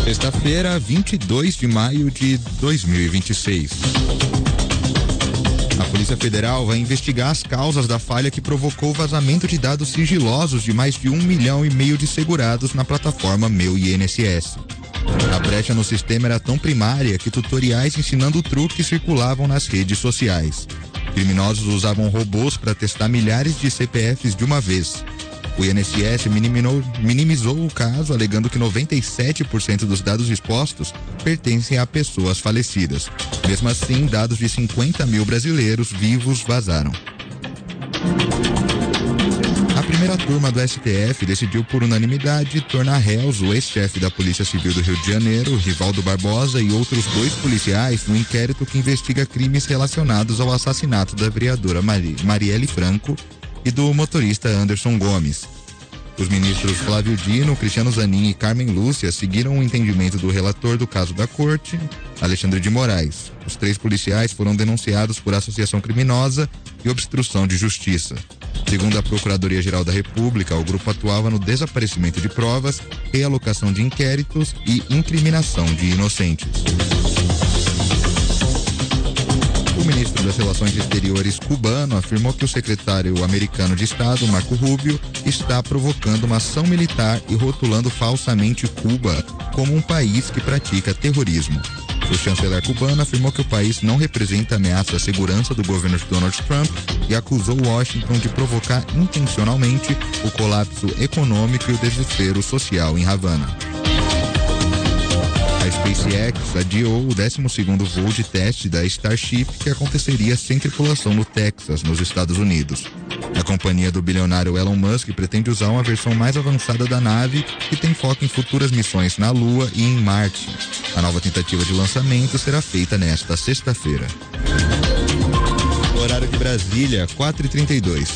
Sexta-feira, 22 de maio de 2026. A Polícia Federal vai investigar as causas da falha que provocou o vazamento de dados sigilosos de mais de 1,5 milhão de segurados na plataforma Meu INSS. A brecha no sistema era tão primária que tutoriais ensinando o truque circulavam nas redes sociais. Criminosos usavam robôs para testar milhares de CPFs de uma vez. O INSS minimizou o caso, alegando que 97% dos dados expostos pertencem a pessoas falecidas. Mesmo assim, dados de 50 mil brasileiros vivos vazaram. A primeira turma do STF decidiu por unanimidade tornar réus o ex-chefe da Polícia Civil do Rio de Janeiro, Rivaldo Barbosa, e outros 2 policiais no inquérito que investiga crimes relacionados ao assassinato da vereadora Marielle Franco e do motorista Anderson Gomes. Os ministros Flávio Dino, Cristiano Zanin e Carmen Lúcia seguiram o entendimento do relator do caso da corte, Alexandre de Moraes. Os 3 policiais foram denunciados por associação criminosa e obstrução de justiça. Segundo a Procuradoria-Geral da República, o grupo atuava no desaparecimento de provas, realocação de inquéritos e incriminação de inocentes. O ministro das Relações Exteriores cubano afirmou que o secretário americano de Estado, Marco Rubio, está provocando uma ação militar e rotulando falsamente Cuba como um país que pratica terrorismo. O chanceler cubano afirmou que o país não representa ameaça à segurança do governo de Donald Trump e acusou Washington de provocar intencionalmente o colapso econômico e o desespero social em Havana. A SpaceX adiou o 12º voo de teste da Starship, que aconteceria sem tripulação no Texas, nos Estados Unidos. A companhia do bilionário Elon Musk pretende usar uma versão mais avançada da nave, que tem foco em futuras missões na Lua e em Marte. A nova tentativa de lançamento será feita nesta sexta-feira. Horário de Brasília, 4h32.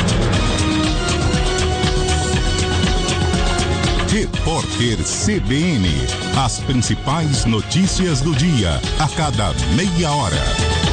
Repórter CBN. As principais notícias do dia, a cada meia hora.